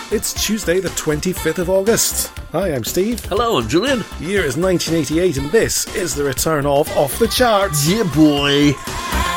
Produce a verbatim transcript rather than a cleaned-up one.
It's Tuesday the twenty-fifth of August. Hi, I'm Steve. Hello, I'm Julian. The year is nineteen eighty-eight and this is the return of Off the Charts. Yeah, boy.